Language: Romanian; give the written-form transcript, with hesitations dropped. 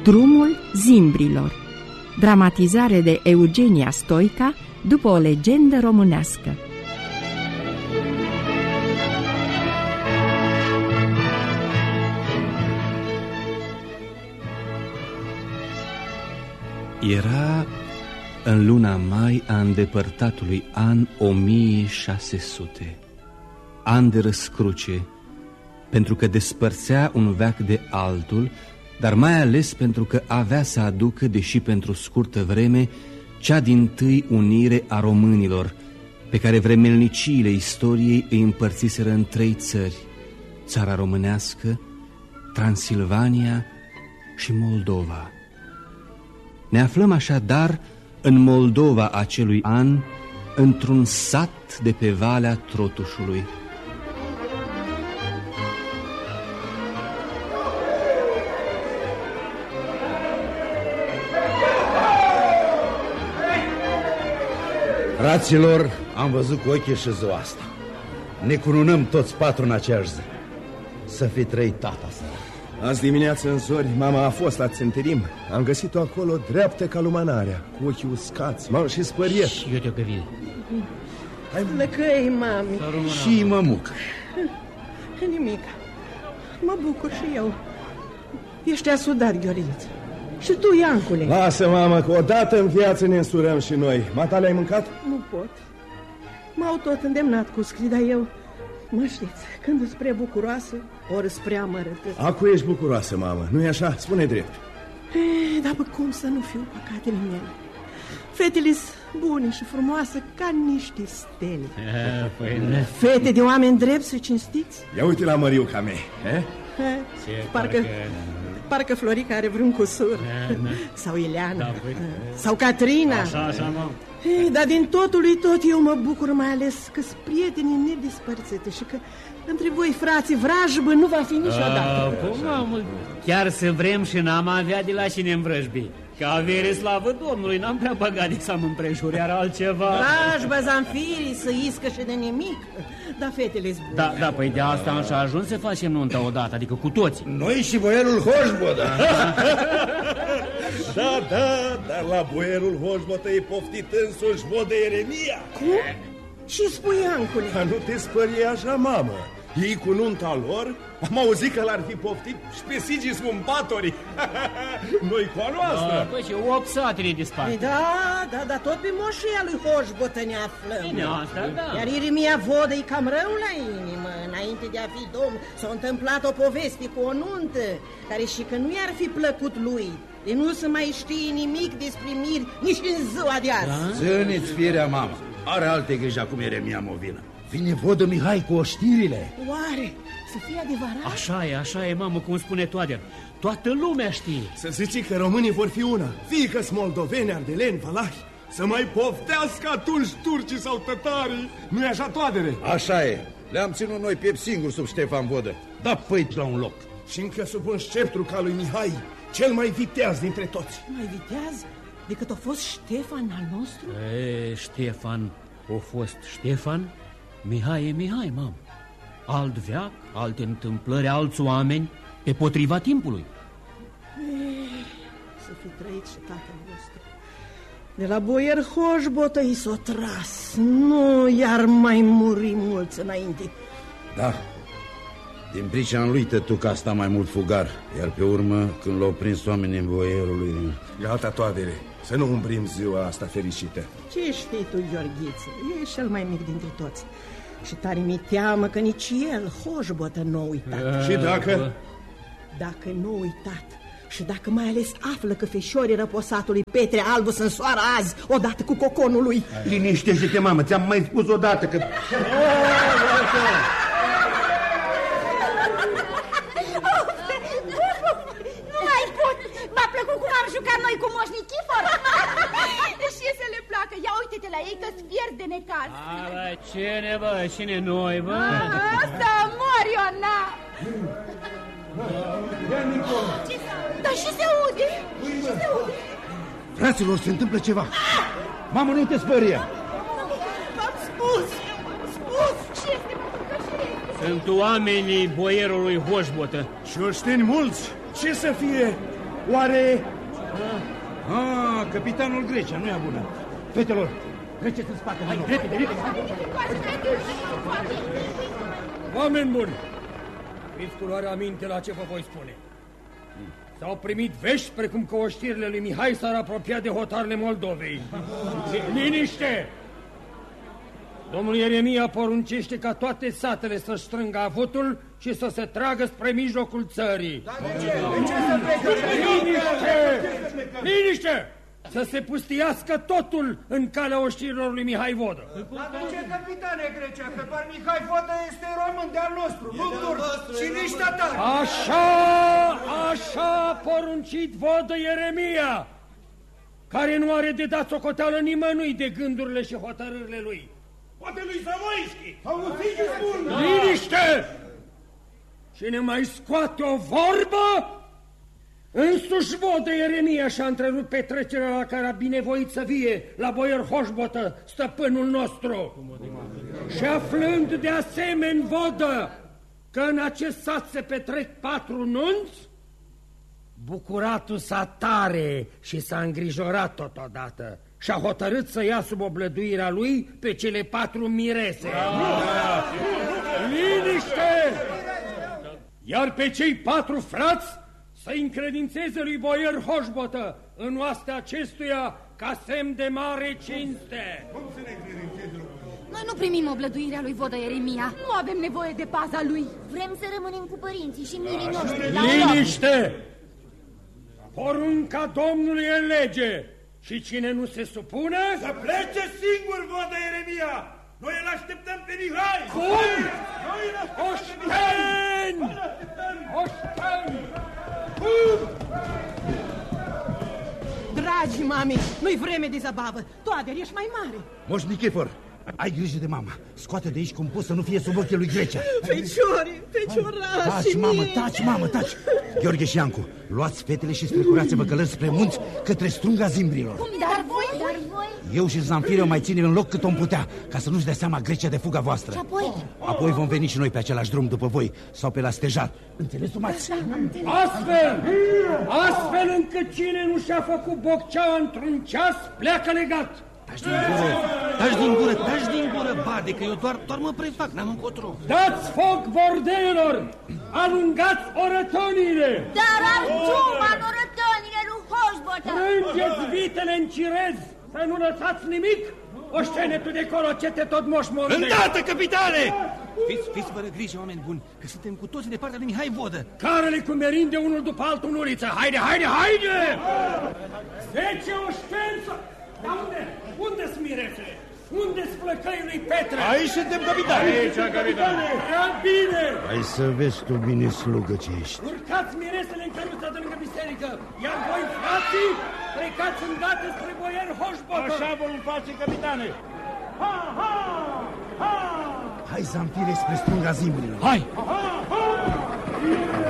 Drumul zimbrilor. Dramatizare de Eugenia Stoica după o legendă românească. Era în luna mai a îndepărtatului an 1600, an de răscruce, pentru că despărțea un veac de altul, dar mai ales pentru că avea să aducă, deși pentru scurtă vreme, cea dintâi unire a românilor, pe care vremelniciile istoriei îi împărțiseră în 3 țări: țara românească, Transilvania și Moldova. Ne aflăm așadar în Moldova acelui an, într-un sat de pe Valea Trotușului. Fraților, am văzut cu ochii și ziua asta. Ne cununăm toți 4 în aceeași zi. Să fi trăit tata să. Azi dimineață în zori, mama a fost la ținterim. Am găsit-o acolo dreaptă ca lumânarea, cu ochii uscați, m-am și spăriet. Și eu te-o găvit. Hai, lăcăi, mami. Și mămucă. Nimic. Mă bucur și eu. Ești asudat, Gheorghiță. Și tu, Iancule. Lasă, mamă, că odată în viață ne însurăm și noi. Matale, ai mâncat? Nu pot. M-au tot îndemnat cu scrii, dar eu... Mă știți, când îți prea bucuroasă, ori îți prea amărătă. Acu ești bucuroasă, mamă, nu-i așa? Spune drept. Dar cum să nu fiu păcatele mele? Fetele-s bune și frumoase ca niște stele. Fete de oameni drepți și cinstiți. Ia uite la Măriuca mea. Parcă Florica are vreun cusur. Sau Ileana. Sau Catrina. Așa, mă. Dar din totul lui tot eu mă bucur, mai ales că-s prietenii nedespărțite și că între voi, frații, vrajbă nu va fi niciodată. Chiar să vrem și n-am avea de la cine îmvrăjbi. Că avere, slavă Domnului, n-am prea băgat de să-mi împrejuriar altceva. Vrajbă, zanfirii, să iscă și de nimic. Da, fetele-s bune. Da, păi de asta am și ajuns să facem nunta odată, adică cu toții. Noi și boierul Hoșbotă. Da, dar la boierul Hoșbotă e poftit însuși vodă Ieremia. Cum? Și spui, Iancule? Dar nu te spărie așa, mamă. Ei cu nunta lor, am auzit că l-ar fi poftit și pe Sigis Mumpatorii. Noi cu a noastră. Păi și 8 satele dispar. Da, tot pe moșia lui Hoșbotă ne aflăm. Bine, asta, da. Iar Ieremia vodă e cam rău la inimă. Înainte de a fi domn, s-a întâmplat o poveste cu o nuntă, care și că nu i-ar fi plăcut lui. De nu se mai știe nimic despre miri nici în ziua de azi. Țâniți firea, mamă. Are alte grijă acum Ieremia Movină. Vine vodă Mihai cu oștirile. Oare să fie adevărat? Așa e, mamă, cum spune Toader. Toată lumea știe. Să zici că românii vor fi una. Fie că-s moldoveni, ardeleni, valahi. Să mai poftească atunci turcii sau tătarii. Nu-i așa, Toadere? Așa e. Le-am ținut noi piept singur sub Ștefan Vodă. Da păi la un loc. Și încă sub un sceptru ca lui Mihai, cel mai viteaz dintre toți. Mai viteaz decât a fost Ștefan al nostru? Ștefan a fost Ștefan, Mihai e Mihai, mamă. Alt veac, alte întâmplări, alți oameni, pe potriva timpului. Să fi trăit și tatăl vostru. De la boier Hoșbotă i s-o tras. Nu iar mai muri mulți înainte. Da. Din pricina lui tătuca a stat mai mult fugar. Iar pe urmă, când l-au prins oamenii în boierului... Gata, Toadere, să nu umbrim ziua asta fericită. Ce știi tu, Gheorghiță? E cel mai mic dintre toți. Și tare mi teamă că nici el, Hoșbotă, nu a uitat. Și dacă? Dacă nu a uitat și dacă mai ales află că feșorii răposatului Petre Albu sunt soară azi, odată cu coconul lui. Liniștește-te, mamă, ți-am mai spus odată că... Nu mai pot! V-a plăcut cum am jucat noi cu Moș Nichifor? Și să le placă, ia uite-te la ei că-ți pierd de necaz. Cine, bă, cine noi, bă? Asta, Moriona! Dar și se aude? Fraților, se întâmplă ceva. Mamă, nu te spăria. V-am spus! Ce este, Sunt oamenii boierului Hoșbotă. Și oșteni mulți. Ce să fie? Oare... Capitanul Grecia, nu e bună. Fetelor, treceți în spate. Hai, repede. Oameni buni, fiți cu luarea aminte la ce vă voi spune. S-au primit vești precum că oștirile lui Mihai s-ar apropia de hotarele Moldovei. Liniște! Domnul Ieremia poruncește ca toate satele să-și strângă avutul și să se tragă spre mijlocul țării. Dar de ce? De ce să plece? Liniște! Să se pustiască totul în calea oștirilor lui Mihai Vodă. Dar de ce, capitane Grecia? Că doar Mihai Vodă este român de-al nostru, nu turc și nici tatar. Așa a poruncit Vodă Ieremia, care nu are de dat socoteală nimănui de gândurile și hotărârile lui. Poate lui Zamoischi! Auziți, spun! Liniște! Cine mai scoate o vorbă, însuși Vodă Ieremia și-a întrerupt petrecerea la care a binevoit să vie la boier Hoșbotă, stăpânul nostru. Și aflând de asemenea Vodă că în acest sat se petrec 4 nunți, bucuratul s-a tare și s-a îngrijorat totodată și a hotărât să ia sub oblăduirea lui pe cele 4 mirese. Liniște! Iar pe cei 4 frați să încredințeze lui boier Hoșbotă în oastea acestuia ca semn de mare cinste. Noi nu primim oblăduirea lui Vodă Ieremia. Nu avem nevoie de paza lui. Vrem să rămânem cu părinții și mirii noștri. Liniște! Porunca Domnului e lege și cine nu se supune... Să plece singur, Vodă Ieremia! Noi îl așteptăm pe Mihai! Cum? Oșteni! Oșteni! Dragi mami, nu-i vreme de zabavă. Toader, ești mai mare. Moș Nichifor, ai grijă de mama. Scoate de aici cum poți să nu fie sub ochii lui Grecia. Feciorașii Taci, taci. Gheorghe și Iancu, luați fetele și strecurați-vă călări spre munți către strunga Zimbrilor. Dar voi? Eu și Zanfire o mai ținem în loc cât om putea, ca să nu-și dea seama Grecia de fuga voastră. Și apoi? Apoi vom veni și noi pe același drum după voi sau pe la stejar. Înțeles, Umați? Astfel încât cine nu și-a făcut bocceaua într-un ceas, pleacă legat. Taci din gură, bade, că eu doar mă prefac, n-am încotro. Dați foc bordeilor! Alungați orătoniile! Dar arjuma în orătonile lui Hoșbotă! Strângeți vitele în cirez, să nu lăsați nimic! Oștenetul de colo, ce te tot moșmorte! Îndată, capitane! Fiți fără grijă, oameni buni, că suntem cu toții de partea lui Mihai Vodă. Carele cu merinde unul după altul în uliță! Haide! 10 oșteni să... Dar unde-s miresele? Unde-s flăcăii lui Petre? Aici suntem, capitane! Aici, capitane! Prea bine! Hai să vezi tu bine, slugă, ce ești. Urcați miresele în căruța de lângă biserică, iar voi, frații, plecați îndată spre boier Hoșbotă! Așa vom face, capitane! Hai, Zanfire, spre strunga Zimbrilor. Hai!